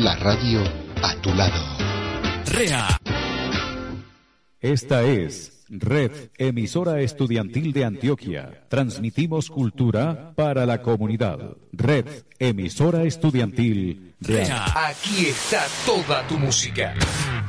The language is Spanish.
La radio a tu lado. REA. Esta es Red Emisora Estudiantil de Antioquia. Transmitimos cultura para la comunidad. Red Emisora Estudiantil de REA. Aquí está toda tu música.